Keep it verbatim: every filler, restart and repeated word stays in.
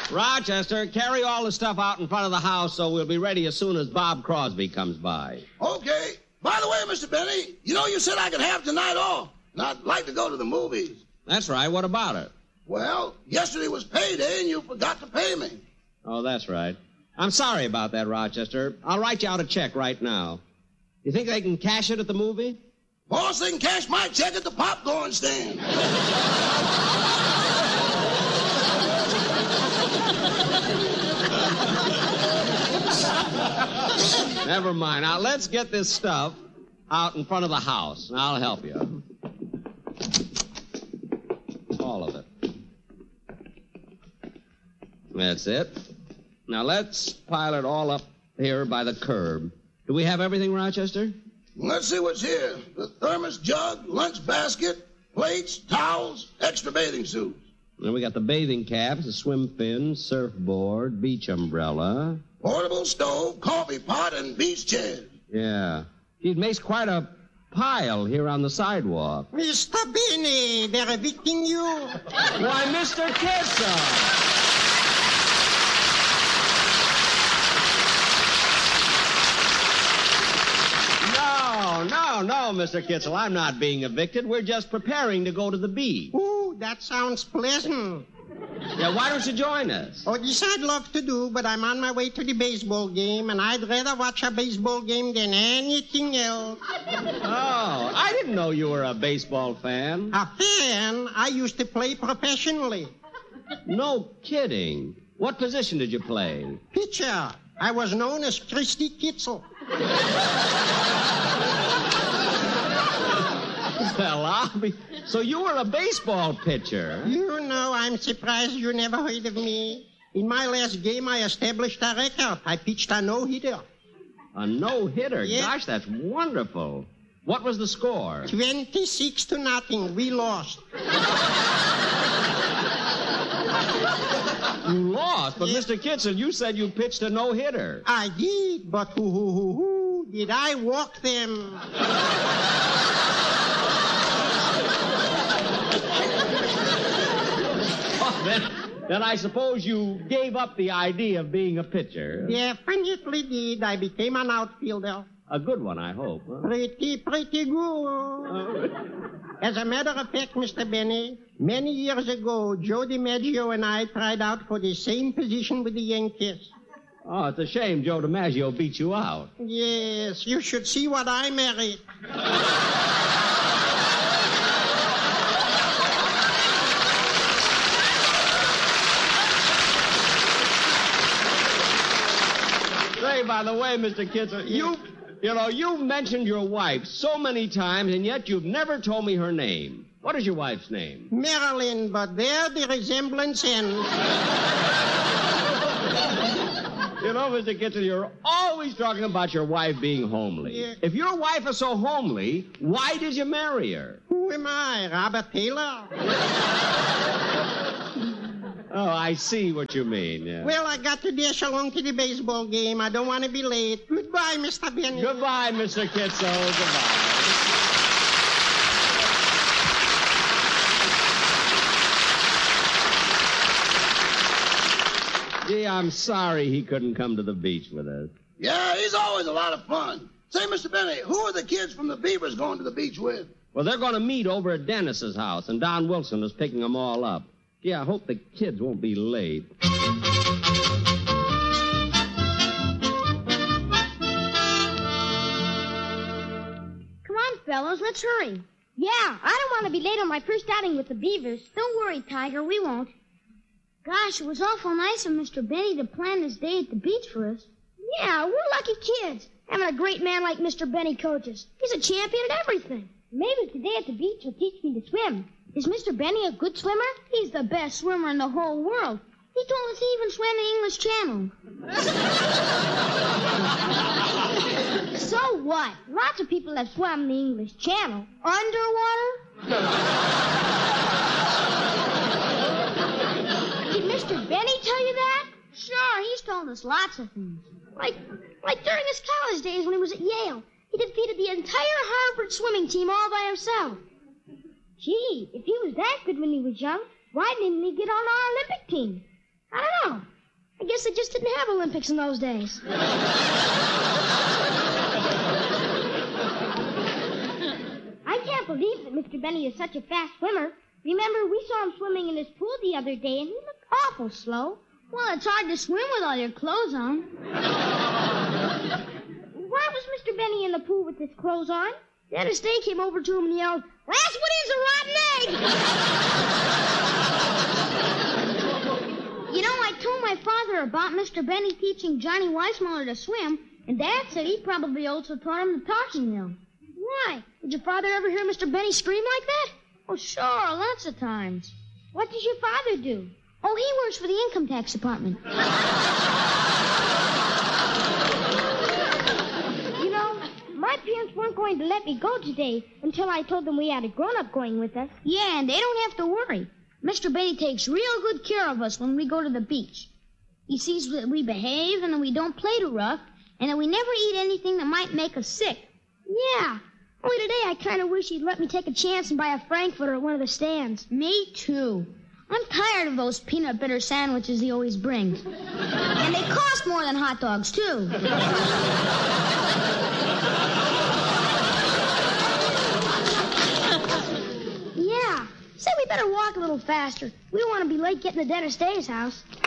Rochester, carry all the stuff out in front of the house so we'll be ready as soon as Bob Crosby comes by. Okay. By the way, Mister Benny, you know you said I could have tonight off, and I'd like to go to the movies. That's right. What about it? Well, yesterday was payday, and you forgot to pay me. Oh, that's right. I'm sorry about that, Rochester. I'll write you out a check right now. You think they can cash it at the movie? Boss, they can cash my check at the popcorn stand. Never mind. Now, let's get this stuff out in front of the house, and I'll help you. All of it. That's it. Now, let's pile it all up here by the curb. Do we have everything, Rochester? Let's see what's here. The thermos jug, lunch basket, plates, towels, extra bathing suits. Then we got the bathing caps, the swim fins, surfboard, beach umbrella. Portable stove, coffee pot, and beach chairs. Yeah. It makes quite a pile here on the sidewalk. Mister Benny, they're evicting you. Why, Mister Kissel! No, no, no, Mister Kitzel. I'm not being evicted. We're just preparing to go to the beach. Ooh, that sounds pleasant. Yeah, why don't you join us? Oh, this I'd love to do, but I'm on my way to the baseball game, and I'd rather watch a baseball game than anything else. Oh, I didn't know you were a baseball fan. A fan? I used to play professionally. No kidding. What position did you play? Pitcher. I was known as Christy Kitzel. Well, I'll be... So you were a baseball pitcher? You know, I'm surprised you never heard of me. In my last game, I established a record. I pitched a no-hitter. A no-hitter? Yeah. Gosh, that's wonderful. What was the score? twenty-six to nothing. We lost. You lost? But, Yeah. Mister Kitzel, you said you pitched a no-hitter. I did, but who, who, who, who, did I walk them? Then, then I suppose you gave up the idea of being a pitcher. Definitely did. I became an outfielder. A good one, I hope. Huh? Pretty, pretty good. As a matter of fact, Mister Benny, many years ago, Joe DiMaggio and I tried out for the same position with the Yankees. Oh, it's a shame Joe DiMaggio beat you out. Yes, you should see what I married. Say, by the way, Mister Kitzel, you, you know, you mentioned your wife so many times, and yet you've never told me her name. What is your wife's name? Marilyn, but there the resemblance ends. You know, Mister Kitzel, you're always talking about your wife being homely. Yeah. If your wife is so homely, why did you marry her? Who am I, Robert Taylor? Oh, I see what you mean. Yeah. Well, I got to dash along to the baseball game. I don't want to be late. Goodbye, Mister Benny. Goodbye, Mister Kitzel. Goodbye. Gee, I'm sorry he couldn't come to the beach with us. Yeah, he's always a lot of fun. Say, Mister Benny, who are the kids from the Beavers going to the beach with? Well, they're going to meet over at Dennis's house, and Don Wilson is picking them all up. Gee, I hope the kids won't be late. Come on, fellows, let's hurry. Yeah, I don't want to be late on my first outing with the Beavers. Don't worry, Tiger, we won't. Gosh, it was awful nice of Mister Benny to plan this day at the beach for us. Yeah, we're lucky kids, having a great man like Mister Benny coaches. He's a champion at everything. Maybe today at the beach will teach me to swim. Is Mister Benny a good swimmer? He's the best swimmer in the whole world. He told us he even swam the English Channel. So what? Lots of people have swum the English Channel. Underwater? Did Mister Benny tell you that? Sure, he's told us lots of things. Like, like during his college days when he was at Yale. He defeated the entire Harvard swimming team all by himself. Gee, if he was that good when he was young, why didn't he get on our Olympic team? I don't know. guess they just didn't have Olympics in those days. I can't believe that Mister Benny is such a fast swimmer. Remember, we saw him swimming in his pool the other day, and he looked awful slow. Well, it's hard to swim with all your clothes on. Why was Mister Benny in the pool with his clothes on? Dennis Day came over to him and yelled, "Rasputin's a rotten egg!" You know, I told my father about Mister Benny teaching Johnny Weissmuller to swim, and Dad said he probably also taught him the talking mill. Why? Did your father ever hear Mister Benny scream like that? Oh, sure, lots of times. What does your father do? Oh, he works for the income tax department. You know, my parents weren't going to let me go today until I told them we had a grown-up going with us. Yeah, and they don't have to worry. Mister Benny takes real good care of us when we go to the beach. He sees that we behave and that we don't play too rough and that we never eat anything that might make us sick. Yeah. Only today I kind of wish he'd let me take a chance and buy a Frankfurter at one of the stands. Me too. I'm tired of those peanut butter sandwiches he always brings. And they cost more than hot dogs, too. Yeah. Say we better walk a little faster. We don't want to be late getting to Dennis Day's house.